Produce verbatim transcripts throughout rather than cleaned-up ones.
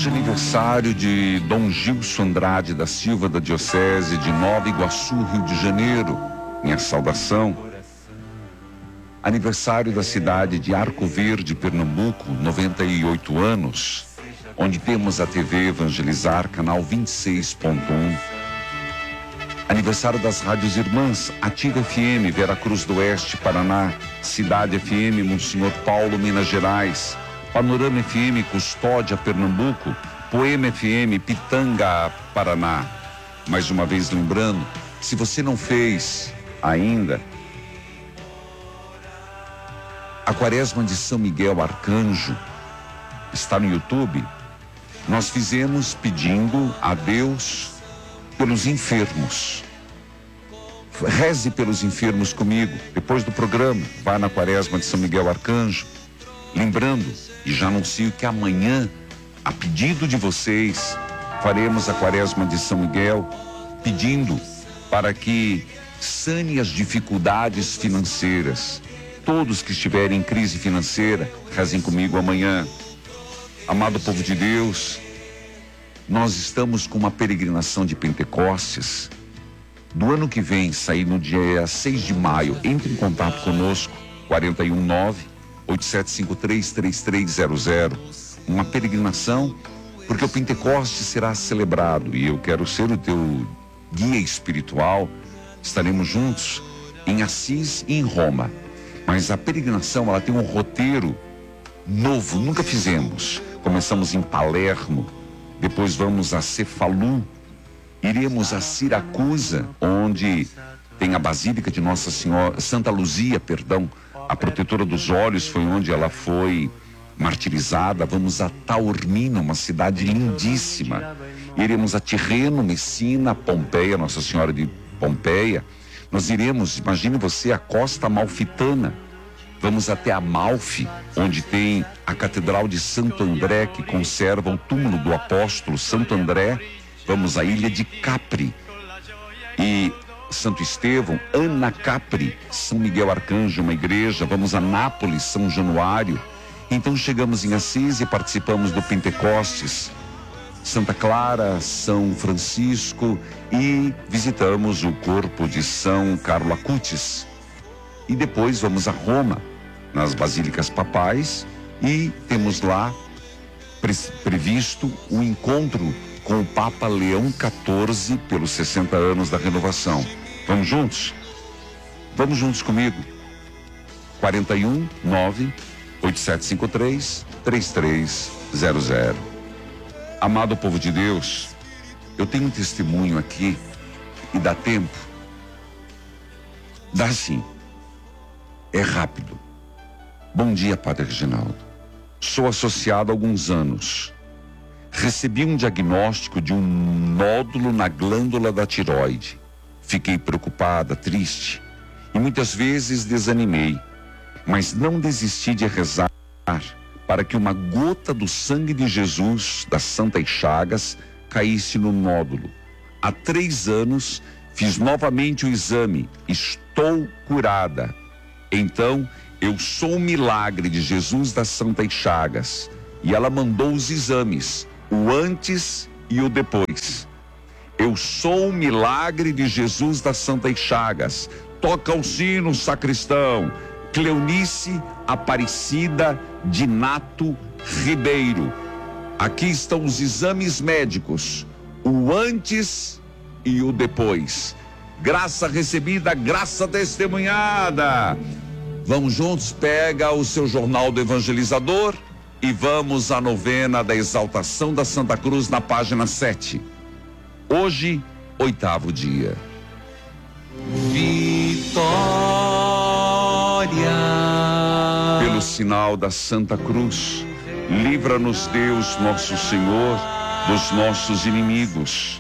Hoje é aniversário de Dom Gilson Andrade da Silva, da Diocese de Nova Iguaçu, Rio de Janeiro. Minha saudação. Aniversário da cidade de Arco Verde, Pernambuco, noventa e oito anos, onde temos a T V Evangelizar, canal vinte e seis ponto um. Aniversário das rádios irmãs, Ativa F M, Veracruz do Oeste, Paraná, Cidade F M, Monsenhor Paulo, Minas Gerais, Panorama F M, Custódia, Pernambuco, Poema F M, Pitanga, Paraná. Mais uma vez lembrando, se você não fez ainda a Quaresma de São Miguel Arcanjo, está no YouTube, nós fizemos pedindo a Deus pelos enfermos. Reze pelos enfermos comigo. Depois do programa, vá na Quaresma de São Miguel Arcanjo. Lembrando, e já anuncio que amanhã, a pedido de vocês, faremos a Quaresma de São Miguel, pedindo para que sane as dificuldades financeiras. Todos que estiverem em crise financeira, rezem comigo amanhã. Amado povo de Deus, nós estamos com uma peregrinação de Pentecostes. Do ano que vem, sair no dia seis de maio, entre em contato conosco, quatro um nove, oito sete cinco três, três três zero zero. Uma peregrinação, porque o Pentecostes será celebrado e eu quero ser o teu guia espiritual. Estaremos juntos em Assis e em Roma. Mas a peregrinação, ela tem um roteiro novo, nunca fizemos. Começamos em Palermo, depois vamos a Cefalu, iremos a Siracusa, onde tem a Basílica de Nossa Senhora, Santa Luzia, perdão, a protetora dos olhos, foi onde ela foi martirizada. Vamos a Taormina, uma cidade lindíssima. Iremos a Tirreno, Messina, Pompeia, Nossa Senhora de Pompeia. Nós iremos, imagine você, a Costa Amalfitana. Vamos até Amalfi, onde tem a Catedral de Santo André, que conserva o túmulo do apóstolo Santo André. Vamos à ilha de Capri e Santo Estevão, Anacapri, São Miguel Arcanjo, uma igreja. Vamos a Nápoles, São Januário. Então chegamos em Assis e participamos do Pentecostes, Santa Clara, São Francisco, e visitamos o corpo de São Carlo Acutis. E depois vamos a Roma, nas Basílicas Papais, e temos lá pre previsto o encontro com o Papa Leão quatorze pelos sessenta anos da renovação. Vamos juntos? Vamos juntos comigo. quatro um nove, oito sete cinco três, três três zero zero. Amado povo de Deus, eu tenho um testemunho aqui e dá tempo? Dá sim. É rápido. Bom dia, Padre Reginaldo. Sou associado há alguns anos. Recebi um diagnóstico de um nódulo na glândula da tireoide. Fiquei preocupada, triste e muitas vezes desanimei, mas não desisti de rezar para que uma gota do sangue de Jesus, das Santas Chagas, caísse no nódulo. Há três anos fiz novamente o exame. Estou curada. Então, eu sou o milagre de Jesus das Santas Chagas. E ela mandou os exames, o antes e o depois. Eu sou o milagre de Jesus das Santas Chagas. Toca o sino, sacristão. Cleonice Aparecida de Nato Ribeiro. Aqui estão os exames médicos, o antes e o depois. Graça recebida, graça testemunhada. Vamos juntos, pega o seu jornal do evangelizador e vamos à novena da exaltação da Santa Cruz na página sete. Hoje, oitavo dia. Vitória. Pelo sinal da Santa Cruz, livra-nos Deus, nosso Senhor, dos nossos inimigos.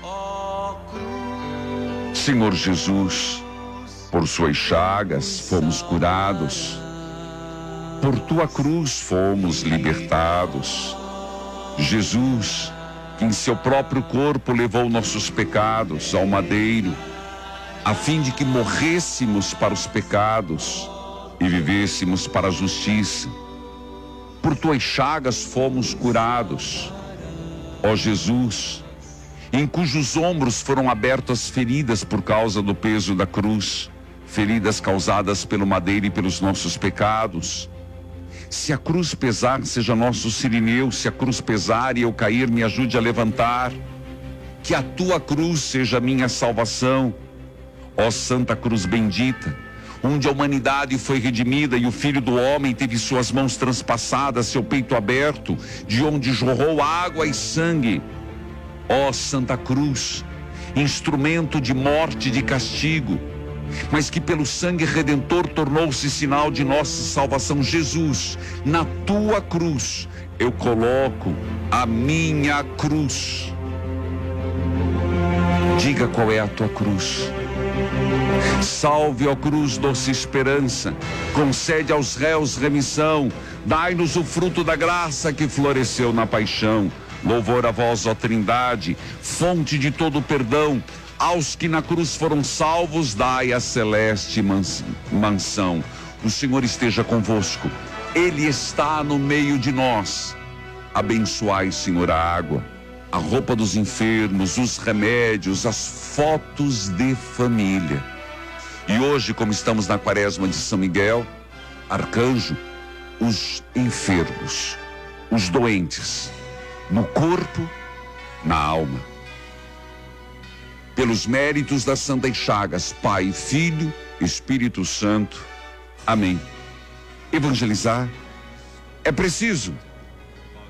Senhor Jesus, por suas chagas fomos curados, por tua cruz fomos libertados. Jesus, que em seu próprio corpo levou nossos pecados ao madeiro, a fim de que morrêssemos para os pecados e vivêssemos para a justiça. Por tuas chagas fomos curados. ó Jesus, em cujos ombros foram abertas feridas por causa do peso da cruz, feridas causadas pelo madeiro e pelos nossos pecados. Se a cruz pesar, seja nosso sirineu. Se a cruz pesar e eu cair, me ajude a levantar. Que a tua cruz seja minha salvação. Ó Santa Cruz bendita, onde a humanidade foi redimida e o Filho do Homem teve suas mãos transpassadas, seu peito aberto, de onde jorrou água e sangue. Ó Santa Cruz, instrumento de morte e de castigo, mas que pelo sangue redentor tornou-se sinal de nossa salvação. Jesus, na tua cruz eu coloco a minha cruz. Diga qual é a tua cruz. Salve, ó cruz, doce esperança, concede aos réus remissão, dai-nos o fruto da graça que floresceu na paixão. Louvor a vós, ó Trindade, fonte de todo perdão, aos que na cruz foram salvos, dai a celeste mansão. O Senhor esteja convosco, Ele está no meio de nós. Abençoai, Senhor, a água, a roupa dos enfermos, os remédios, as fotos de família. E hoje, como estamos na quaresma de São Miguel, arcanjo, os enfermos, os doentes, no corpo, na alma. Pelos méritos das Santas Chagas, Pai, Filho, Espírito Santo. Amém. Evangelizar é preciso.